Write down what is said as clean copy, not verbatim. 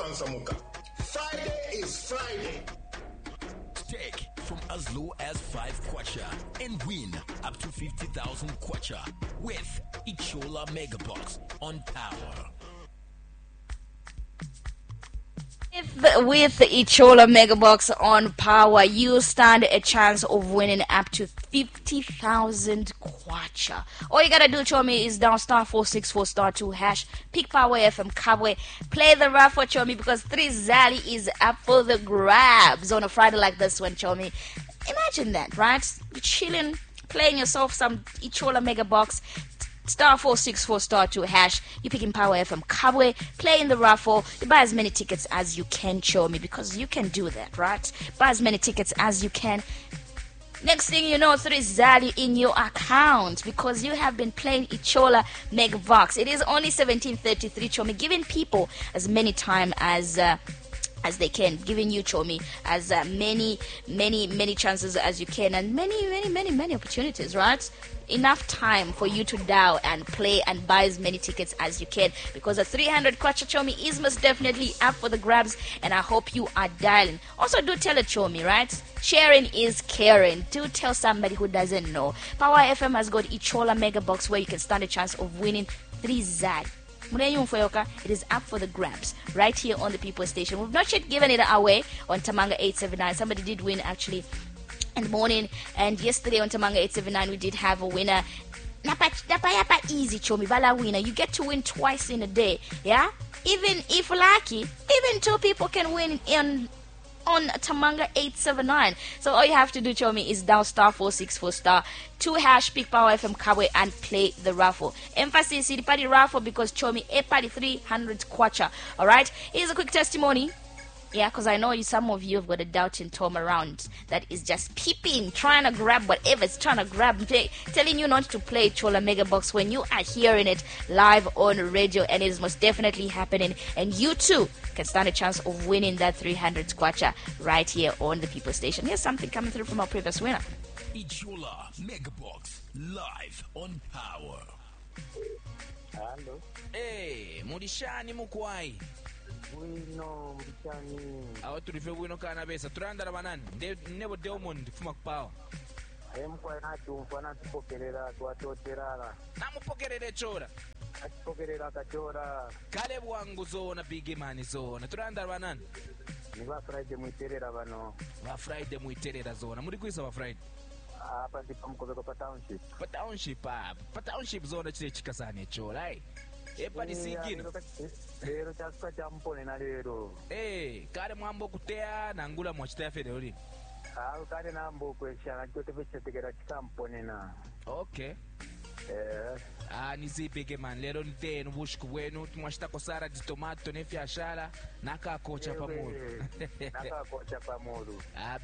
Sansamuka. Friday is Friday. Stake from as low as 5 kwacha and win up to 50,000 kwacha with Ichola Megabox on Power. With Ichola Megabox on Power, you stand a chance of winning up to 50,000 kwacha. All you gotta do, Chomi, is down star 464 star 2 hash, pick Power FM Kabwe, play the raffle, Chomi, because 3 Zali is up for the grabs on a Friday like this one, Chomi. Imagine that, right? You're chilling, playing yourself some Ichola Megabox. Star 464 star 2 hash. You pick in Power FM Kabwe, play in the raffle. You buy as many tickets as you can, show me, because you can do that, right? Buy as many tickets as you can. Next thing you know, 3 Zali in your account because you have been playing Ichola Megabox. It is only 17:33, Chomi, giving people as many time as they can, giving you, Chomi, as many chances as you can, and many opportunities, right? Enough time for you to dial and play and buy as many tickets as you can, because the 300 kwacha, Chomi, is most definitely up for the grabs, and I hope you are dialing. Also, do tell a Chomi, right? Sharing is caring. Do tell somebody who doesn't know. Power FM has got Ichola Megabox where you can stand a chance of winning 3 ZAD. It is up for the grabs right here on the People Station. We've not yet given it away on Tamanga 879. Somebody did win actually in the morning, and yesterday on Tamanga 879 we did have a winner. Napa easy, Chomi, Vala winner. You get to win twice in a day, yeah? Even if lucky, even 2 people can win on Tamanga 879. So all you have to do, Chomi, is dial star 464 star 2 hash, pick Power FM Kabwe and play the raffle. Emphasis in the party raffle because, Chomi, a party 300 kwacha. Alright, here's a quick testimony. Yeah, because I know some of you have got a doubting Tom around that is just peeping, trying to grab whatever it's trying to grab, telling you not to play Chola Megabox when you are hearing it live on radio, and it is most definitely happening. And you too can stand a chance of winning that 300 kwacha right here on the People Station. Here's something coming through from our previous winner. Ichola Megabox live on Power. Hello. Hey, Mudishani Mukwai. Wino mchani. Awa tulife wino kana besa. Turanda rabanani. Nebo Delmond fuma kupawa. Mkwa natu mfana tupokerera tuatoterara. Namupokerere chora. Atupokerera kachora. Kale wangu zona big man zona. Turanda rabanani. Ni ba Friday muiterera bano. Ba Friday muiterera zona. Muri kuisa ba Friday. Hapa ndipo mkozeko pa township. Pa township hapa. Pa township zona chile chikasane chora. Epa nisigino. Lero chasika champone na lero. Kale mwambo kutea na ngula mwachita fede oli. Kale nambo kweshana chote fechetekera chikampone na. Okay. Nizipeke man lero nite nubushku wenu tumwashita kosara di tomato nefi ashala naka kocha pamoja. Naka kocha pamoja.